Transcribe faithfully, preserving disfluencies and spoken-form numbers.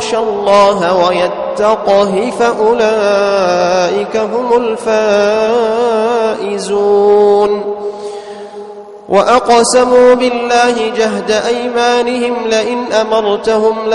يخشى الله ويتقه فأولئك هم الفائزون. وأقسموا بالله جهد أيمانهم لئن أمرتهم